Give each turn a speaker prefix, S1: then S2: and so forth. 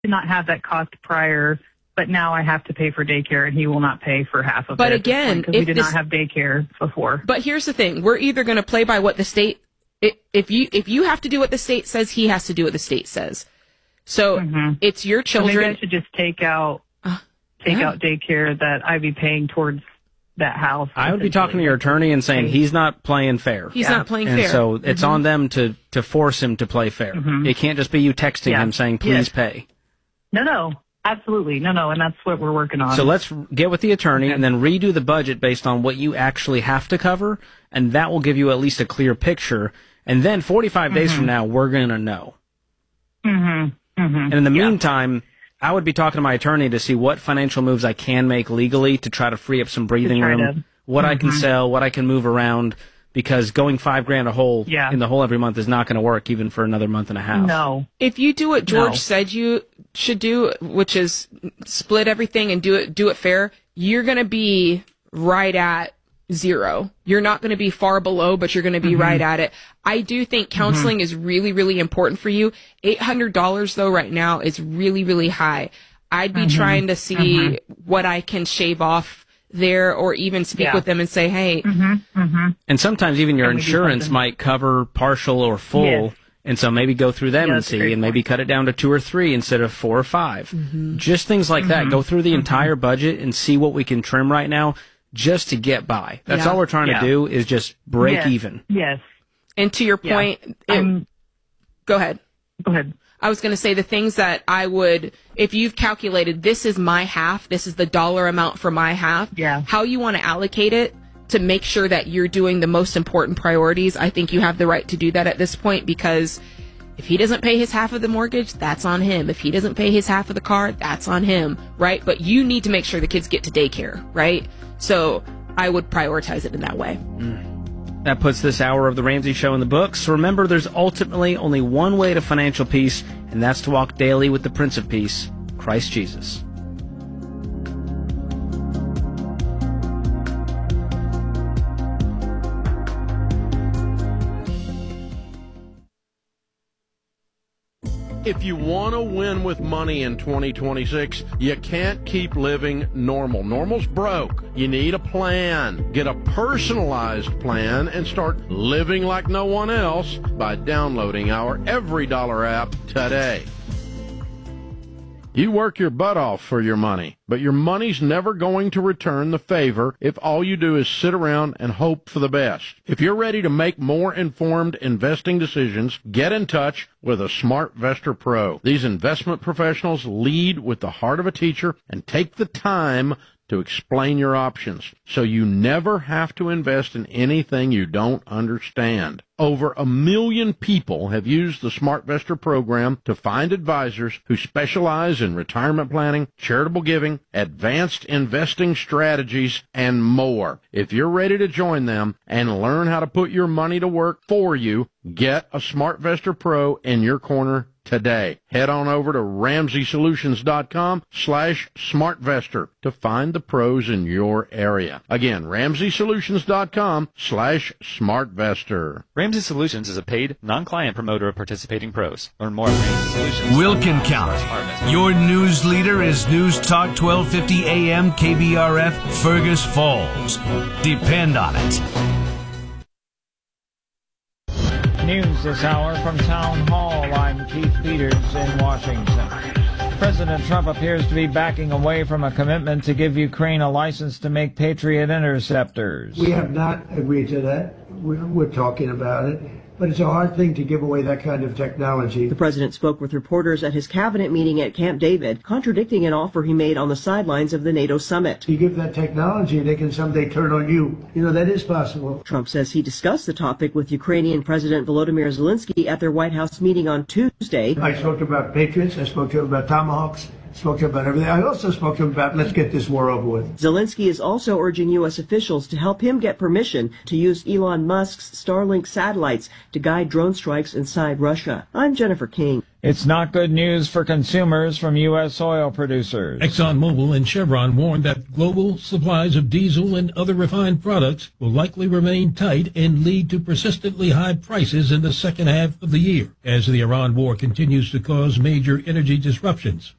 S1: did not have that cost prior, but now I have to pay for daycare, and he will not pay for half of it.
S2: But again,
S1: because we did not have daycare before.
S2: But here's the thing: we're either going to play by what the state. If you have to do what the state says, he has to do what the state says. So it's your children.
S1: So maybe I should just take out daycare that I'd be paying towards that house.
S3: I would be talking to your attorney and saying he's not playing fair.
S2: He's not playing fair.
S3: And so it's on them to force him to play fair. It can't just be you texting him saying, please pay.
S1: No, absolutely. No, and that's what we're working on.
S3: So let's get with the attorney and then redo the budget based on what you actually have to cover, and that will give you at least a clear picture. And then 45 days from now, we're going to know. And in the meantime, I would be talking to my attorney to see what financial moves I can make legally to try to free up some breathing room, what I can sell, what I can move around, because going $5,000 a hole in the hole every month is not going to work even for another month and a half.
S1: No.
S2: If you do what George said you should do, which is split everything and do it fair, you're going to be right at zero. You're not going to be far below, but you're going to be right at it. I do think counseling is really, really important for you. $800 though right now is really, really high. I'd be trying to see what I can shave off there, or even speak with them and say, hey.
S3: And sometimes even your insurance might cover partial or full. And so maybe go through them and see, and maybe cut it down to 2 or 3 instead of 4 or 5. Just things like that. Go through the entire budget and see what we can trim right now, just to get by. That's all we're trying to do, is just break even.
S1: Yes.
S2: And to your point, go ahead.
S1: Go ahead.
S2: I was going to say the things that I would, if you've calculated, this is my half, this is the dollar amount for my half, how you want to allocate it to make sure that you're doing the most important priorities. I think you have the right to do that at this point, because if he doesn't pay his half of the mortgage, that's on him. If he doesn't pay his half of the car, that's on him, right? But you need to make sure the kids get to daycare, right? So I would prioritize it in that way.
S3: That puts this hour of The Ramsey Show in the books. Remember, there's ultimately only one way to financial peace, and that's to walk daily with the Prince of Peace, Christ Jesus.
S4: If you want to win with money in 2026, you can't keep living normal. Normal's broke. You need a plan. Get a personalized plan and start living like no one else by downloading our Every Dollar app today. You work your butt off for your money, but your money's never going to return the favor if all you do is sit around and hope for the best. If you're ready to make more informed investing decisions, get in touch with a SmartVestor Pro. These investment professionals lead with the heart of a teacher and take the time to explain your options, so you never have to invest in anything you don't understand. Over 1 million people have used the SmartVestor program to find advisors who specialize in retirement planning, charitable giving, advanced investing strategies, and more. If you're ready to join them and learn how to put your money to work for you, get a SmartVestor Pro in your corner today. Head on over to RamseySolutions.com/SmartVestor to find the pros in your area. Again, RamseySolutions.com/SmartVestor.
S5: Ramsey Solutions is a paid, non-client promoter of participating pros. Learn more at Ramsey Solutions.
S6: Wilkin County. Your news leader is News Talk 1250 AM KBRF Fergus Falls. Depend on it.
S7: News this hour from Town Hall. I'm Keith Peters in Washington. President Trump appears to be backing away from a commitment to give Ukraine a license to make Patriot interceptors.
S8: We have not agreed to that. We're talking about it. But it's a hard thing to give away that kind of technology.
S9: The president spoke with reporters at his cabinet meeting at Camp David, contradicting an offer he made on the sidelines of the NATO summit.
S8: You give that technology, they can someday turn on you. You know, that is possible.
S9: Trump says he discussed the topic with Ukrainian President Volodymyr Zelensky at their White House meeting on Tuesday.
S8: I spoke about Patriots. I spoke to him about Tomahawks. Spoke to him about everything. I also spoke to him about, let's get this war over with.
S9: Zelensky is also urging U.S. officials to help him get permission to use Elon Musk's Starlink satellites to guide drone strikes inside Russia. I'm Jennifer King.
S7: It's not good news for consumers from U.S. oil producers.
S10: ExxonMobil and Chevron warned that global supplies of diesel and other refined products will likely remain tight and lead to persistently high prices in the second half of the year as the Iran war continues to cause major energy disruptions.